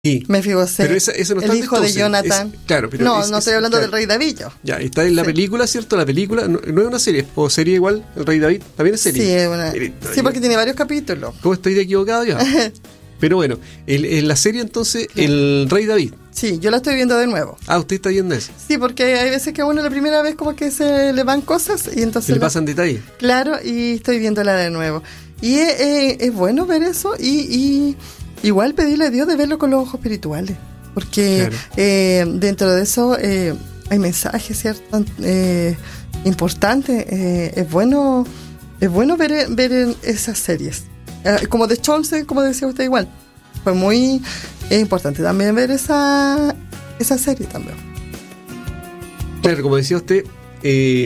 Sí. Mefibosé, Pero eso no está el hijo de entonces. Jonathan. Claro, pero no estoy hablando del rey David. Ya, está en la película, ¿cierto? La película no es una serie, o serie igual, el rey David, también es serie. Sí, es una... sí, porque tiene varios capítulos. ¿Cómo estoy de equivocado ya? Pero bueno, en la serie entonces, el rey David. Sí, yo la estoy viendo de nuevo. Usted está viendo eso. Sí, porque hay veces que a uno la primera vez como que se le van cosas y entonces... Se le pasan detalles. Claro, y estoy viéndola de nuevo. Y es bueno ver eso y igual pedirle a Dios de verlo con los ojos espirituales. Porque dentro de eso hay mensajes, ¿cierto? Importantes. Es bueno ver esas series. Como de Cholce, como decía usted igual. Fue muy importante también ver esa serie también. Claro, como decía usted, es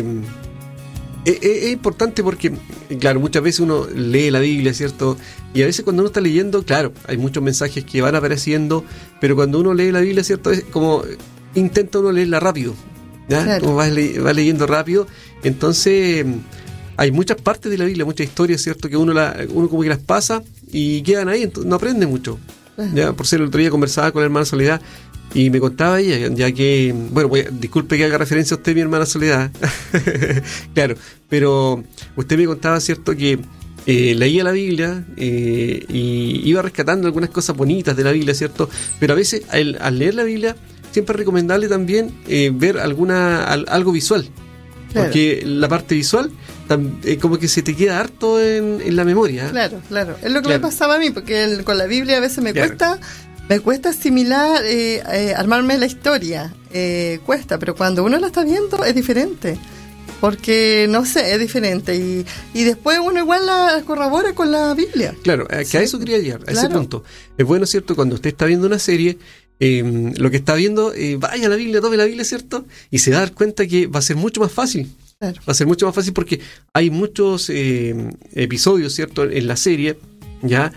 importante porque, claro, muchas veces uno lee la Biblia, ¿cierto? Y a veces cuando uno está leyendo, claro, hay muchos mensajes que van apareciendo, pero cuando uno lee la Biblia, ¿cierto? Es como intenta uno leerla rápido, ¿ya? Claro. Como va leyendo rápido, entonces hay muchas partes de la Biblia, muchas historias, ¿cierto? Que uno como que las pasa y quedan ahí, entonces no aprende mucho. Ya, por ser el otro día conversaba con la hermana Soledad y me contaba ella, ya que, bueno, disculpe que haga referencia a usted, mi hermana Soledad, claro, pero usted me contaba, ¿cierto?, que leía la Biblia y iba rescatando algunas cosas bonitas de la Biblia, ¿cierto? Pero a veces al leer la Biblia siempre es recomendable también ver algo visual, claro. Porque la parte visual como que se te queda harto en la memoria. Claro, es lo que me pasaba a mí, porque con la Biblia a veces me cuesta asimilar, armarme la historia, pero cuando uno la está viendo es diferente. Porque, no sé, es diferente. Y después uno igual la corrobora con la Biblia. Claro, que a eso quería llegar, a ese punto. Es bueno, ¿cierto? Cuando usted está viendo una serie, lo que está viendo, vaya a la Biblia, tome la Biblia, ¿cierto? Y se va a dar cuenta que va a ser mucho más fácil. Claro. Va a ser mucho más fácil porque hay muchos episodios, ¿cierto? En la serie, ya,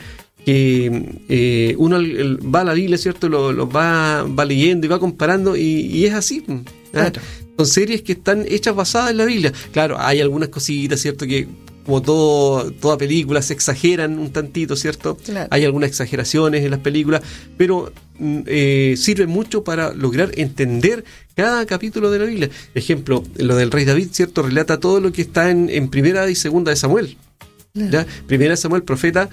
que uno va a la Biblia, ¿cierto? Lo va leyendo y va comparando y es así. Claro. Son series que están hechas basadas en la Biblia. Claro, hay algunas cositas, ¿cierto? Que como toda película se exageran un tantito, ¿cierto? Claro. Hay algunas exageraciones en las películas, pero sirve mucho para lograr entender cada capítulo de la Biblia. Ejemplo, lo del rey David, ¿cierto? Relata todo lo que está en primera y segunda de Samuel. Claro. ¿Ya? Primera de Samuel, profeta,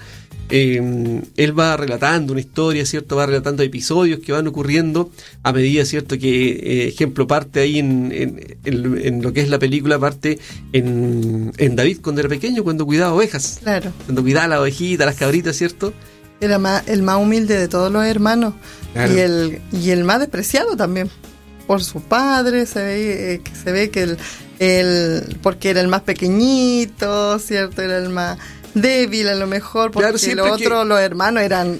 él va relatando una historia, ¿cierto? Va relatando episodios que van ocurriendo a medida, ¿cierto? Que, ejemplo, parte ahí en lo que es la película, parte en David cuando era pequeño, cuando cuidaba ovejas. Claro. Cuando cuidaba las ovejitas, las cabritas, ¿cierto? Era el más humilde de todos los hermanos. Claro. Y el más despreciado también. Por su padre, se ve que porque era el más pequeñito, ¿cierto? Era el más débil a lo mejor, porque claro, los hermanos eran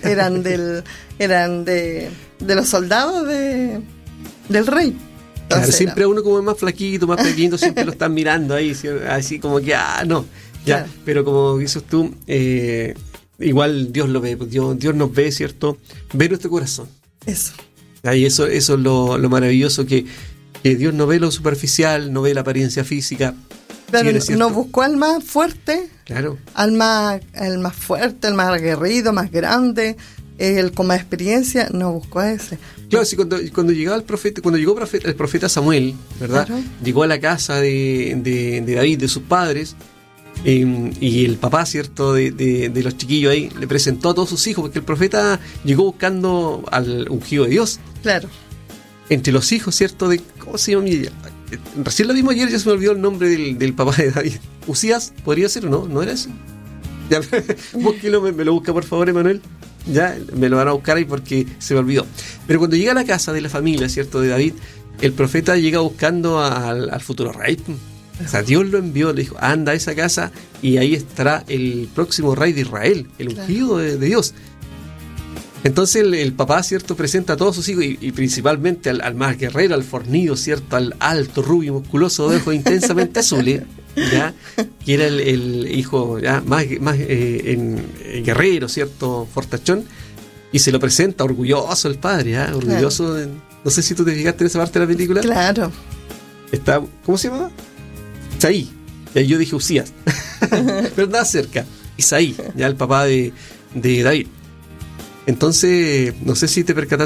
de los soldados del rey. Entonces, claro, siempre uno como es más flaquito, más pequeñito, siempre lo están mirando ahí, así como que, no, ya, claro. Pero como dices tú, igual Dios lo ve, Dios nos ve, ¿cierto? Ve nuestro corazón. Eso. Y eso es lo maravilloso, que Dios no ve lo superficial, no ve la apariencia física. Claro, nos buscó al más fuerte, claro, al más fuerte, al más aguerrido, más grande, el con más experiencia, nos buscó a ese. Claro, sí, cuando llegaba el profeta Samuel, ¿verdad? Claro. Llegó a la casa de David, de sus padres, y el papá, ¿cierto? De los chiquillos ahí, le presentó a todos sus hijos, porque el profeta llegó buscando al ungido de Dios. Claro. Entre los hijos, ¿cierto? ¿Cómo se llama? Recién lo vimos ayer, ya se me olvidó el nombre del papá de David. ¿Usías? ¿Podría ser o no? ¿No era ese? Ya, búsquelo, me lo busca por favor, Emanuel. Ya, me lo van a buscar ahí porque se me olvidó. Pero cuando llega a la casa de la familia, ¿cierto? De David, el profeta llega buscando al futuro rey. O sea, Dios lo envió, le dijo, anda a esa casa y ahí estará el próximo rey de Israel, el ungido de Dios. Entonces el papá, ¿cierto?, presenta a todos sus hijos y principalmente al más guerrero, al fornido, ¿cierto?, al alto, rubio, musculoso, de ojos intensamente azules, ¿ya? Que era el hijo ya más guerrero, ¿cierto?, fortachón, y se lo presenta orgulloso el padre, ¿ya? Orgulloso. Claro. No sé si tú te fijaste en esa parte de la película. Claro. Está, ¿cómo se llama? Isaí. Y ahí yo dije Usías. Pero nada cerca. Isaí, ya el papá de David. Entonces, no sé si te percataste